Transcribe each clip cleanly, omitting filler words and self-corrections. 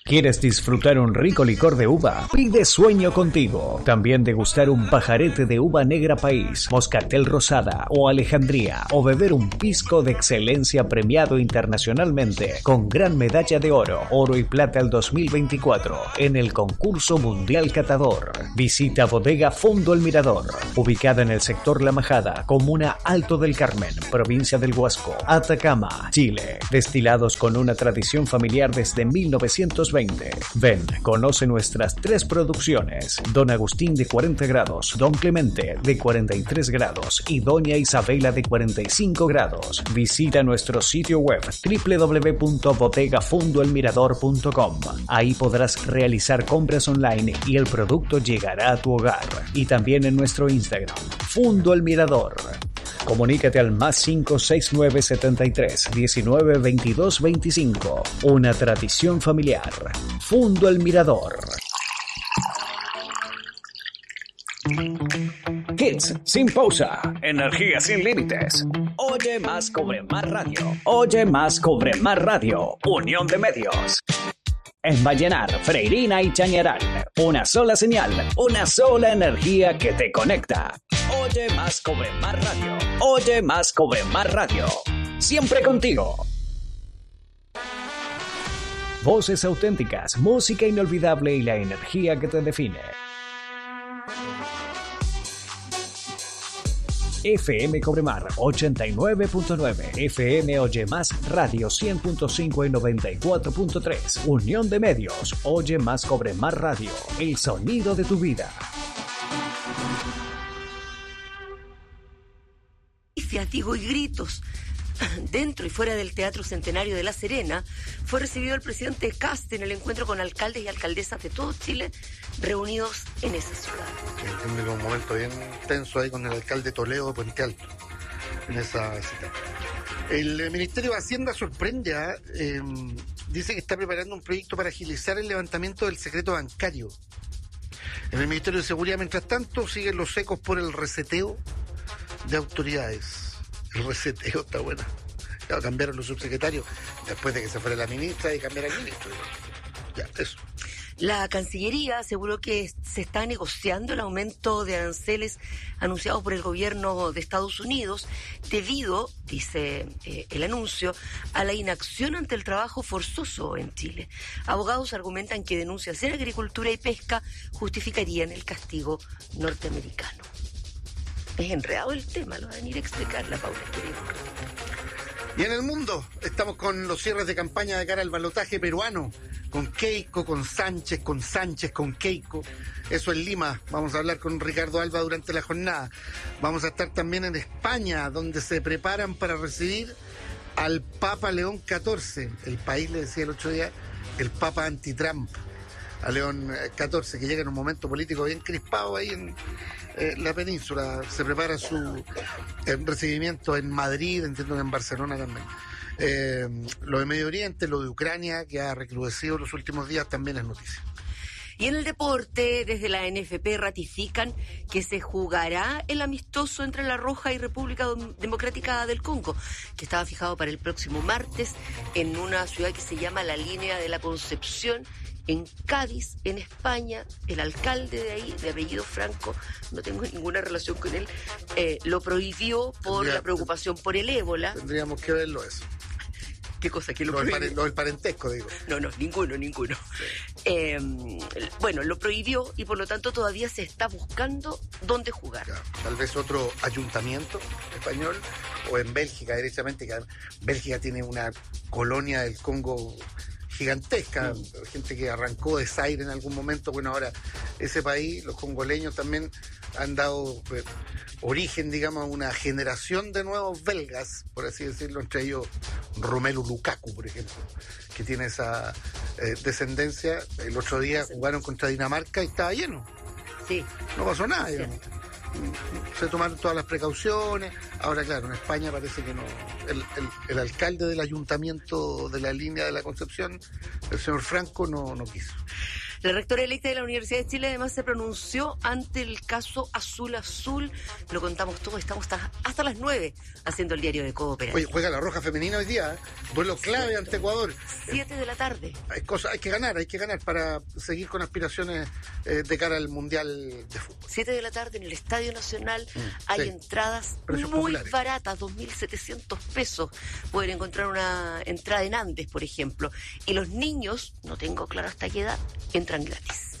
¿Quieres disfrutar un rico licor de uva? Pide Sueño Contigo. También degustar un pajarete de uva negra país, moscatel rosada o alejandría, o beber un pisco de excelencia premiado internacionalmente con gran medalla de oro y plata al 2024 en el concurso mundial catador. Visita Bodega Fondo El Mirador, ubicada en el sector La Majada, comuna Alto del Carmen, provincia del Huasco, Atacama, Chile. Destilados con una tradición familiar desde 1920. Ven, conoce nuestras 3 producciones: Don Agustín de 40 grados, Don Clemente de 43 grados y Doña Isabela de 45 grados. Visita nuestro sitio web www.bodegafondoelmirador.com. Ahí podrás realizar compras online y el producto llegará a tu hogar. Y también en nuestro Instagram, Fundo El Mirador. Comunícate al +569 73 19 22 25. Una tradición familiar. Fundo El Mirador. Hits sin pausa. Energía sin límites. Oye más, cobre más radio. Oye más, cobre más radio. Unión de medios. En Vallenar, Freirina y Chañaral. Una sola señal, una sola energía que te conecta. Oye más, cobre más radio. Oye más, cobre más radio. Siempre contigo. Voces auténticas, música inolvidable y la energía que te define. FM Cobremar 89.9, FM Oye Más Radio 100.5 y 94.3. Unión de Medios, Oye Más Cobremar Radio, el sonido de tu vida. Fiatigo y gritos. Dentro y fuera del Teatro Centenario de La Serena, fue recibido el presidente Kast en el encuentro con alcaldes y alcaldesas de todo Chile reunidos en esa ciudad. Tiene un momento bien tenso ahí con el alcalde Toledo de Puente Alto, en esa cita. El Ministerio de Hacienda sorprende, dice que está preparando un proyecto para agilizar el levantamiento del secreto bancario. En el Ministerio de Seguridad, mientras tanto, siguen los ecos por el reseteo de autoridades. El reseteo está bueno. Claro, cambiaron los subsecretarios después de que se fuera la ministra y cambiara el ministro. Ya, eso. La Cancillería aseguró que se está negociando el aumento de aranceles anunciados por el gobierno de Estados Unidos debido, dice el anuncio, a la inacción ante el trabajo forzoso en Chile. Abogados argumentan que denuncias en agricultura y pesca justificarían el castigo norteamericano. Es enredado el tema, lo va a venir a explicar la Paula, querido. Y en el mundo, estamos con los cierres de campaña de cara al balotaje peruano, con Keiko, con Sánchez, con Keiko. Eso en Lima, vamos a hablar con Ricardo Alba durante la jornada. Vamos a estar también en España, donde se preparan para recibir al Papa León XIV. El país le decía el otro día, el Papa anti-Trump, a León XIV, que llega en un momento político bien crispado ahí en la península. Se prepara su recibimiento en Madrid, entiendo que en Barcelona también. Lo de Medio Oriente, lo de Ucrania, que ha recrudecido los últimos días, también es noticia. Y en el deporte, desde la NFP ratifican que se jugará el amistoso entre La Roja y República Democrática del Congo, que estaba fijado para el próximo martes en una ciudad que se llama la Línea de la Concepción, en Cádiz, en España. El alcalde de ahí, de apellido Franco, no tengo ninguna relación con él, lo prohibió por la preocupación por el ébola. Tendríamos que verlo eso. ¿Qué cosa? ¿Qué lo del parentesco, digo. No, ninguno. Sí. Bueno, lo prohibió y por lo tanto todavía se está buscando dónde jugar. Ya, tal vez otro ayuntamiento español o en Bélgica directamente, que Bélgica tiene una colonia del Congo gigantesca, gente que arrancó de Zaire en algún momento. Bueno, ahora ese país, los congoleños también han dado origen, digamos, a una generación de nuevos belgas, por así decirlo, entre ellos Romelu Lukaku, por ejemplo, que tiene esa descendencia. El otro día jugaron contra Dinamarca y estaba lleno. Sí. No pasó nada, digamos. Se tomaron todas las precauciones. Ahora, claro, en España parece que no. El alcalde del ayuntamiento de la Línea de la Concepción, el señor Franco, no quiso. La rectora electa de la Universidad de Chile además se pronunció ante el caso Azul Azul. Lo contamos todo, estamos hasta las 9 haciendo el diario de Cooperativa. Oye, juega la Roja femenina hoy día, ¿eh? Duelo clave ante Ecuador. 7 de la tarde. Hay que ganar para seguir con aspiraciones de cara al Mundial de Fútbol. 7 de la tarde en el Estadio Nacional. Hay entradas precios muy populares. baratas, 2.700 pesos. Pueden encontrar una entrada en Andes, por ejemplo. Y los niños, no tengo claro hasta qué edad, entran gratis.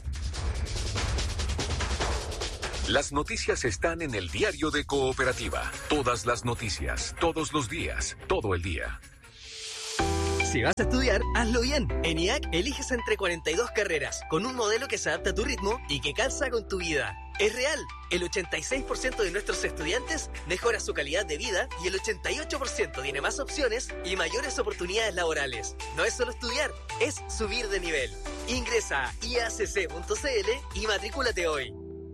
Las noticias están en el diario de Cooperativa. Todas las noticias, todos los días, todo el día. Si vas a estudiar, hazlo bien. En IAC eliges entre 42 carreras, con un modelo que se adapta a tu ritmo y que calza con tu vida. Es real, el 86% de nuestros estudiantes mejora su calidad de vida y el 88% tiene más opciones y mayores oportunidades laborales. No es solo estudiar, es subir de nivel. Ingresa a iacc.cl y matrículate hoy.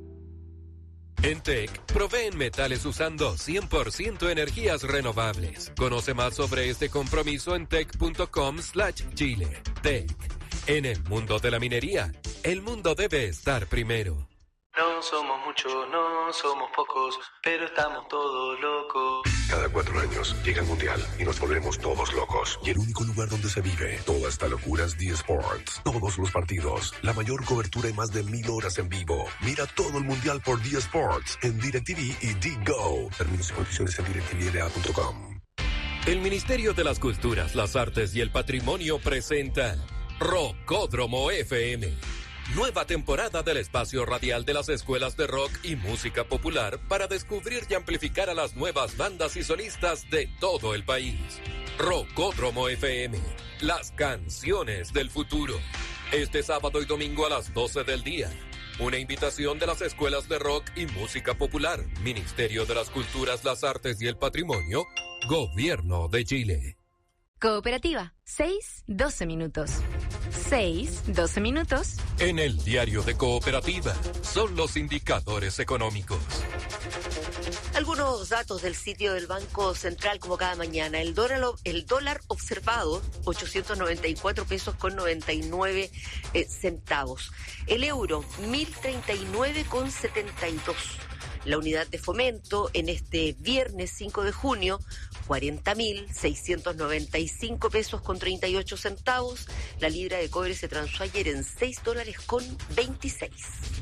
En TEC, proveen metales usando 100% energías renovables. Conoce más sobre este compromiso en tec.com/Chile. TEC. En el mundo de la minería, el mundo debe estar primero. No somos muchos, no somos pocos, pero estamos todos locos. Cada 4 años llega el Mundial y nos volvemos todos locos. Y el único lugar donde se vive toda esta locura es D-Sports. Todos los partidos, la mayor cobertura y más de 1000 horas en vivo. Mira todo el Mundial por D-Sports en DirecTV y D-Go. Términos y condiciones en directvla.com. El Ministerio de las Culturas, las Artes y el Patrimonio presenta Rockódromo FM. Nueva temporada del espacio radial de las escuelas de rock y música popular para descubrir y amplificar a las nuevas bandas y solistas de todo el país. Rockódromo FM, las canciones del futuro. Este sábado y domingo a las 12 del día. Una invitación de las escuelas de rock y música popular, Ministerio de las Culturas, las Artes y el Patrimonio, Gobierno de Chile. Cooperativa, 6-12 minutos. 6-12 minutos. En el diario de Cooperativa son los indicadores económicos. Algunos datos del sitio del Banco Central como cada mañana. El dólar observado, 894 pesos con 99 centavos. El euro, 1039,72. La unidad de fomento en este viernes 5 de junio, 40.695 pesos con 38 centavos. La libra de cobre se transó ayer en $6.26.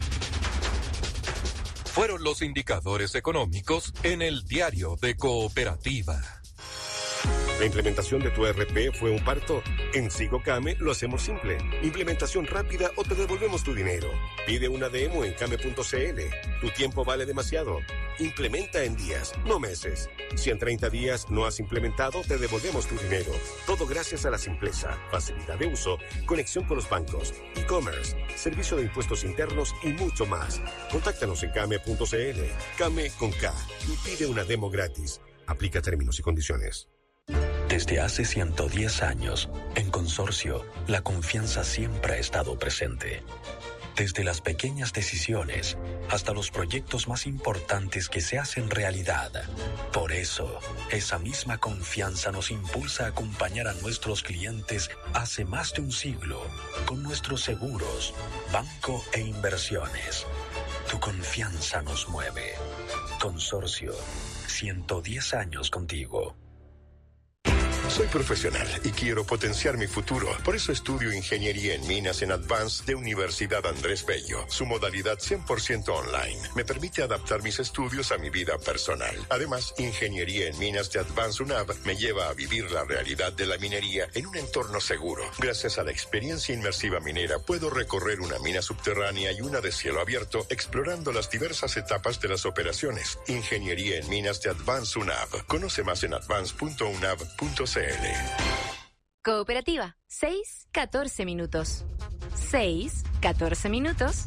Fueron los indicadores económicos en el diario de Cooperativa. ¿La implementación de tu ERP fue un parto? En Sigocame lo hacemos simple. Implementación rápida o te devolvemos tu dinero. Pide una demo en came.cl. Tu tiempo vale demasiado. Implementa en días, no meses. Si en 30 días no has implementado, te devolvemos tu dinero. Todo gracias a la simpleza, facilidad de uso, conexión con los bancos, e-commerce, servicio de impuestos internos y mucho más. Contáctanos en came.cl. Came con K y pide una demo gratis. Aplica términos y condiciones. Desde hace 110 años, en Consorcio, la confianza siempre ha estado presente. Desde las pequeñas decisiones hasta los proyectos más importantes que se hacen realidad. Por eso, esa misma confianza nos impulsa a acompañar a nuestros clientes hace más de un siglo con nuestros seguros, banco e inversiones. Tu confianza nos mueve. Consorcio, 110 años contigo. Soy profesional y quiero potenciar mi futuro. Por eso estudio Ingeniería en Minas en Advance de Universidad Andrés Bello. Su modalidad 100% online me permite adaptar mis estudios a mi vida personal. Además, Ingeniería en Minas de Advance UNAV me lleva a vivir la realidad de la minería en un entorno seguro. Gracias a la experiencia inmersiva minera, puedo recorrer una mina subterránea y una de cielo abierto, explorando las diversas etapas de las operaciones. Ingeniería en Minas de Advance UNAV. Conoce más en advance.unav.cl. Cooperativa, 6-14 minutos. 6-14 minutos.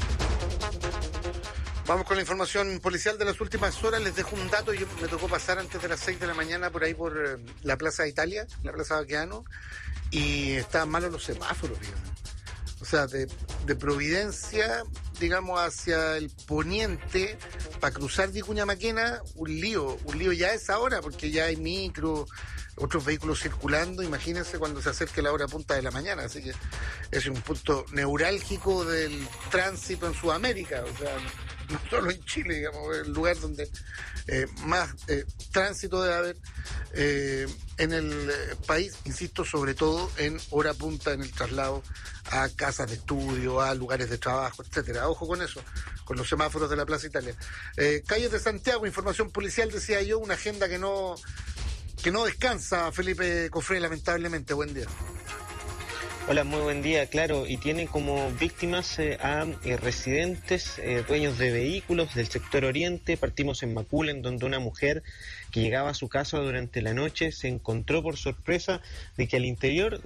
Vamos con la información policial de las últimas horas. Les dejo un dato. Yo me tocó pasar antes de las 6 de la mañana por ahí por la Plaza de Italia, la Plaza Baqueano, y estaban malos los semáforos, digamos. O sea, de Providencia, digamos, hacia el poniente, para cruzar Vicuña Maquena, un lío ya es ahora, porque ya hay micro, otros vehículos circulando, imagínense cuando se acerque la hora punta de la mañana, así que es un punto neurálgico del tránsito en Sudamérica, o sea, no solo en Chile, digamos, es el lugar donde más tránsito debe haber en el país, insisto, sobre todo en hora punta, en el traslado a casas de estudio, a lugares de trabajo, etcétera. Ojo con eso, con los semáforos de la Plaza Italia. Calles de Santiago, información policial, decía yo, una agenda que no descansa, Felipe Cofré, lamentablemente. Buen día. Hola, muy buen día, claro, y tiene como víctimas a residentes, dueños de vehículos del sector oriente. Partimos en Macul, en donde una mujer que llegaba a su casa durante la noche se encontró por sorpresa de que al interior